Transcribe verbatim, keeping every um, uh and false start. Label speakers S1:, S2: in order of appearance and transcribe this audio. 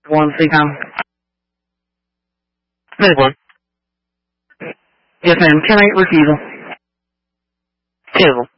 S1: One, Seacom.
S2: Hey, one.
S1: Yes, ma'am. ten eight refusal.
S2: Cancel.